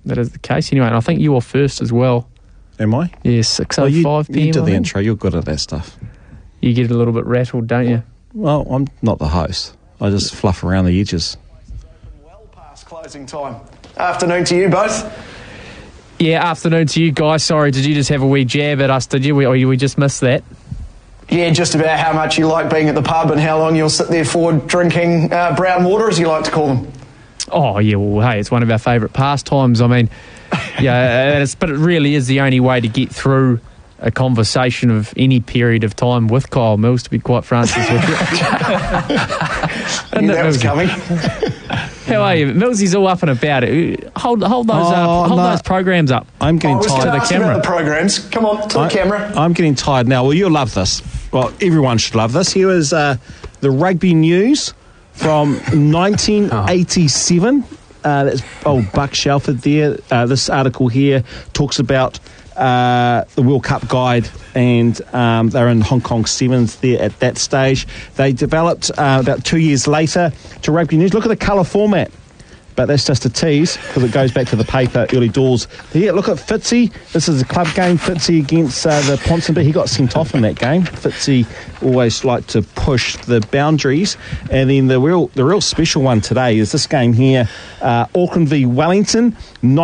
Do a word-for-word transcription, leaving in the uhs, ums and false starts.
that is the case anyway. And I think you're first as well. Am I? Yeah, six oh oh five five p.m. You did I the think. intro. You're good at that stuff. You get a little bit rattled, don't you? Well, I'm not the host. I just fluff around the edges. Well past closing time. Afternoon to you both. Yeah, afternoon to you guys. Sorry, did you just have a wee jab at us, did you? We, or we just missed that? Yeah, just about how much you like being at the pub and how long you'll sit there for drinking uh, brown water, as you like to call them. Oh, yeah, well, hey, it's one of our favourite pastimes. I mean, yeah, it's, but it really is the only way to get through a conversation of any period of time with Kyle Mills, to be quite frank with you. I knew that was coming. How are you? Millsy's all up and about it. Hold, hold those Oh, up. Hold no. those programs up. I'm getting I was tired. going to the ask you camera. about the programs. Come on, to I, the camera. I'm getting tired now. Well, you'll love this. Well, everyone should love this. Here is uh, the rugby news from nineteen eighty-seven. Uh, that's old Buck Shelford there. Uh, this article here talks about uh, the World Cup guide, and um, they're in Hong Kong Sevens there at that stage. They developed uh, about two years later to rugby news. Look at the colour format. But that's just a tease because it goes back to the paper early doors. Yeah, look at Fitzy. This is a club game. Fitzy against uh, the Ponsonby. He got sent off in that game. Fitzy always liked to push the boundaries. And then the real the real special one today is this game here, uh, Auckland v Wellington.